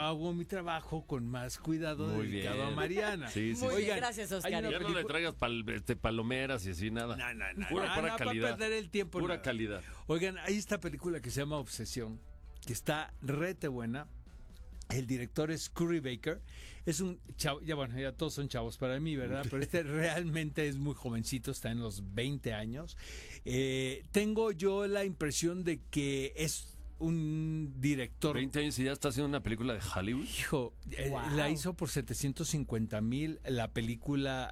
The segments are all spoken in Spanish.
hago mi trabajo con más cuidado Muy dedicado bien. a Mariana. Sí, sí, Muy sí. bien, gracias, Oscar. hay una Ya no le traigas palomeras y así, nada. No, Pura para calidad. perder el tiempo. Pura nada. calidad. Oigan, hay esta película que se llama Obsesión, que está rete buena. El director es Curry Baker. Es un chavo, ya todos son chavos para mí, ¿verdad? Pero este realmente es muy jovencito, está en los 20 años. Tengo yo la impresión de que es un director. 20 años y ya está haciendo una película de Hollywood. Hijo, Wow. la hizo por 750,000. La película,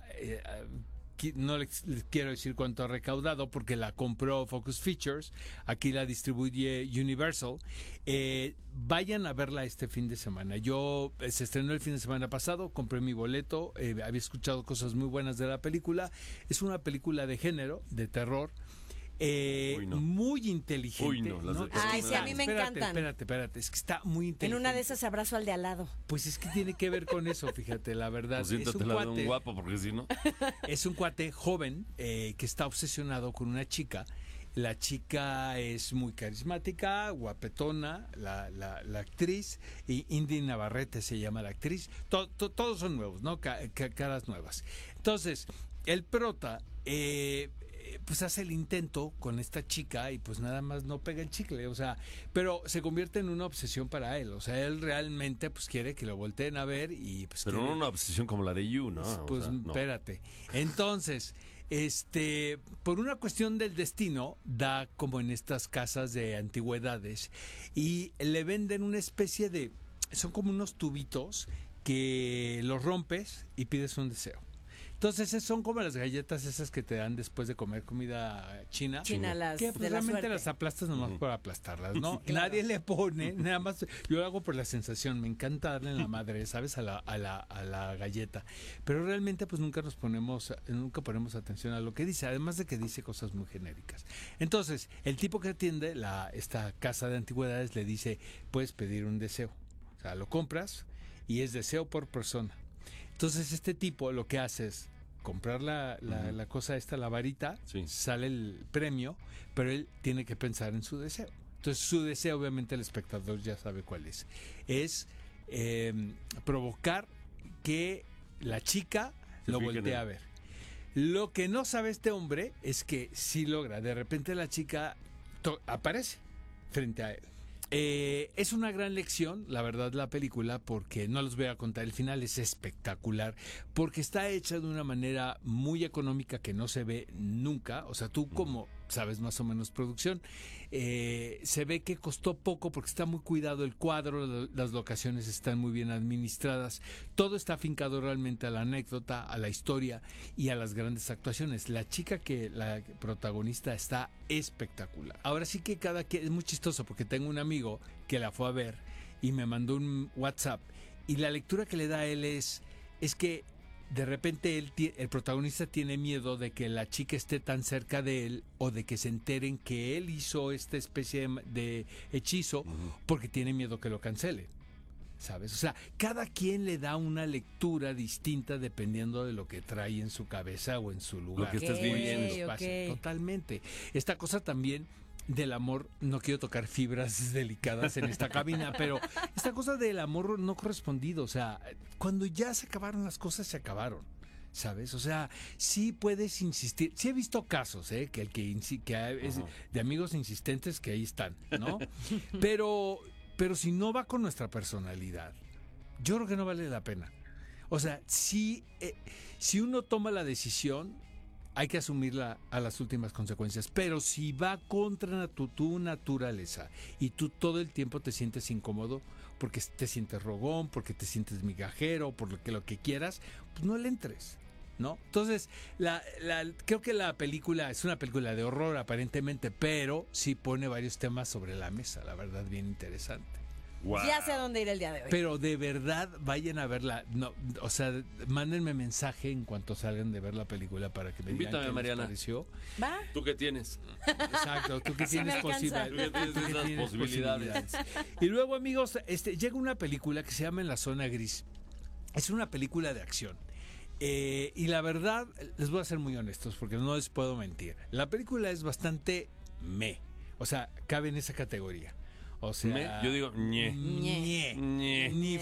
no les quiero decir cuánto ha recaudado porque la compró Focus Features. Aquí la distribuye Universal. Vayan a verla este fin de semana. Se estrenó el fin de semana pasado, compré mi boleto. Había escuchado cosas muy buenas de la película. Es una película de género, de terror. No. Muy inteligente. Uy, no, las de- Ay, sí, a mí me encantan. Espérate, es que está muy inteligente. En una de esas abrazo al de al lado. Pues es que tiene que ver con eso, fíjate, la verdad. Pues siéntate la de un guapo, porque si no. Es un cuate joven que está obsesionado con una chica. La chica es muy carismática, guapetona, la actriz, y Indy Navarrete se llama la actriz. Todos son nuevos, ¿no? Caras nuevas. Entonces, el prota pues hace el intento con esta chica y pues nada más no pega el chicle, o sea, pero se convierte en una obsesión para él, o sea, él realmente pues quiere que lo volteen a ver y pues Pero quiere- no una obsesión como la de You, ¿no? O pues sea, no. espérate. Entonces, por una cuestión del destino, da como en estas casas de antigüedades y le venden una especie de, son como unos tubitos que los rompes y pides un deseo. Entonces son como las galletas esas que te dan después de comer comida china. China, las Que pues, de la realmente suerte. las aplastas nomás por aplastarlas, ¿no? Claro. Nadie le pone, nada más, yo lo hago por la sensación, me encanta darle en la madre, ¿sabes? A la galleta. Pero realmente pues nunca ponemos atención a lo que dice, además de que dice cosas muy genéricas. Entonces, el tipo que atiende esta casa de antigüedades le dice, puedes pedir un deseo. O sea, lo compras y es deseo por persona. Entonces este tipo lo que hace es comprar la cosa esta, la varita, Sí. sale el premio, pero él tiene que pensar en su deseo. Entonces su deseo, obviamente el espectador ya sabe cuál es. Es provocar que la chica Se lo fije en voltee él. a ver. Lo que no sabe este hombre es que sí logra. De repente la chica aparece frente a él. Es una gran lección, la verdad, la película, porque no les voy a contar, el final es espectacular, porque está hecha de una manera muy económica que no se ve nunca, o sea, tú como sabes más o menos producción, se ve que costó poco porque está muy cuidado el cuadro, las locaciones están muy bien administradas, todo está afincado realmente a la anécdota, a la historia y a las grandes actuaciones. La chica la protagonista está espectacular. Ahora sí que cada quien, es muy chistoso porque tengo un amigo que la fue a ver y me mandó un WhatsApp y la lectura que le da a él es que de repente el protagonista tiene miedo de que la chica esté tan cerca de él o de que se enteren que él hizo esta especie de hechizo porque tiene miedo que lo cancele, ¿sabes? O sea, cada quien le da una lectura distinta dependiendo de lo que trae en su cabeza o en su lugar. Lo que estés viviendo. Ok. Totalmente. Esta cosa también del amor, no quiero tocar fibras delicadas en esta cabina, pero esta cosa del amor no correspondido, o sea, cuando ya se acabaron las cosas, se acabaron, ¿sabes? O sea, sí puedes insistir, sí he visto casos, que es de amigos insistentes que ahí están, ¿no? Pero si no va con nuestra personalidad, yo creo que no vale la pena. O sea, si uno toma la decisión, hay que asumirla a las últimas consecuencias, pero si va contra tu naturaleza y tú todo el tiempo te sientes incómodo porque te sientes rogón, porque te sientes migajero, por lo que quieras, pues no le entres, ¿no? Entonces, creo que la película es una película de horror aparentemente, pero sí pone varios temas sobre la mesa, la verdad, bien interesante. Wow. Ya sé a dónde ir el día de hoy. Pero de verdad vayan a verla. No, o sea, mándenme mensaje en cuanto salgan de ver la película para que me digan Invítame, qué les Mariana. pareció. ¿Va? ¿Tú qué tienes? Exacto, tú que Sí me tienes alcanza. Tú que tienes esas posibilidades. Y luego, amigos, llega una película que se llama En la zona gris. Es una película de acción. Y la verdad, les voy a ser muy honestos porque no les puedo mentir. La película es bastante o sea, cabe en esa categoría. O sea, Yo digo, ñe. ñe. Ñe. Ni